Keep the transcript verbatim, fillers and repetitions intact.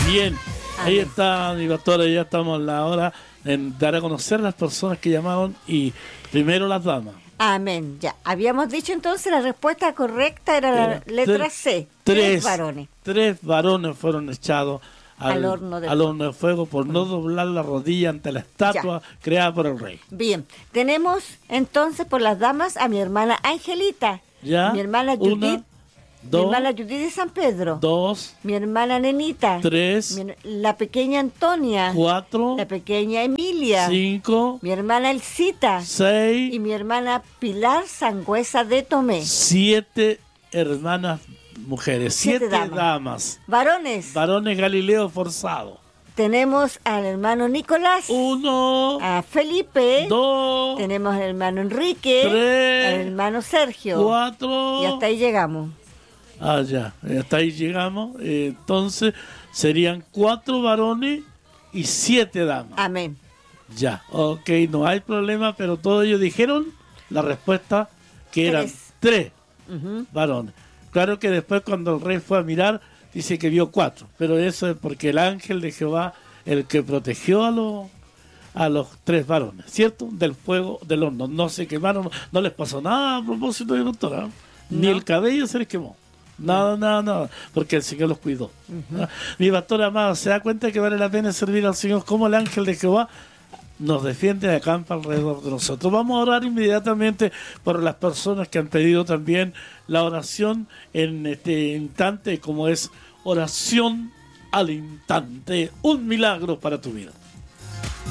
Bien, ahí Amén. está mi pastora, ya estamos a la hora en dar a conocer a las personas que llamaron y primero las damas. Amén. Ya, habíamos dicho entonces la respuesta correcta era la Era letra tre- C. Tres, Tres varones. Tres varones fueron echados al, Al horno de al fuego. horno de fuego por no doblar la rodilla ante la estatua creada por el rey. Bien, tenemos entonces por las damas a mi hermana Angelita, ¿Ya? mi hermana Una, Judith, mi dos, hermana Judith de San Pedro, dos, mi hermana Nenita, tres, mi her- la pequeña Antonia, cuatro, la pequeña Emilia, cinco, mi hermana Elcita y seis, mi hermana Pilar Sangüesa de Tomé. siete hermanas mujeres, Siete siete, damas. damas. Varones, Varones Galileo forzado. tenemos al hermano Nicolás, Uno, a Felipe, dos, tenemos al hermano Enrique, tres, al hermano Sergio, cuatro. y hasta ahí llegamos. Ah, ya, hasta ahí llegamos. Eh, entonces serían cuatro varones y siete damas. Amén. Ya, ok, no hay problema, pero todos ellos dijeron la respuesta que eran Tres. tres Ujú. varones. Claro que después cuando el rey fue a mirar, dice que vio cuatro, pero eso es porque el ángel de Jehová, el que protegió a los a los tres varones, ¿cierto? Del fuego del horno. No se quemaron, no les pasó nada a propósito de doctora. Ni No. el cabello se les quemó. Nada, nada, nada, porque el Señor los cuidó. ¿Ah? Mi pastor amado, ¿se da cuenta que vale la pena servir al Señor como el ángel de Jehová nos defiende y acampa alrededor de nosotros? Vamos a orar inmediatamente por las personas que han pedido también la oración en este instante, como es oración al instante, un milagro para tu vida.